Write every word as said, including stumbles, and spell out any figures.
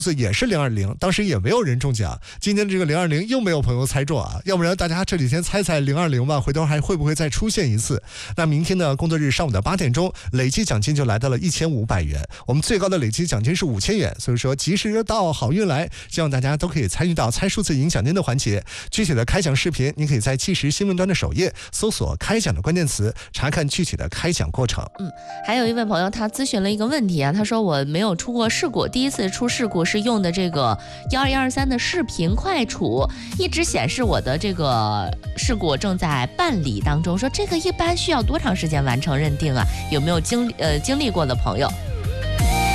字也是零二零，当时也没有人中奖。今天这个零二零又没有朋友猜中啊，要不然大家这几天猜猜零二零吧，回头还会不会再出现一次？那明天的工作日上午的八点钟，累计奖金就来到了一千五百元，我们最高的累计奖金是五千元，所以说及时到好运来，希望大家都可以参与到猜数字赢奖金的环节。具体的开奖视频，您可以在即时新闻端的首页搜索开奖的关键词，查看具体的开奖过程。 嗯，还有一位朋友他咨询了一个问题啊，他说我没有出过事故，第一次出事故是用的这个幺二幺二三的视频快处，一直显示我的这个事故正在办理当中，说这个一般需要多长时间完成认定啊？有没有经历呃经历过的朋友？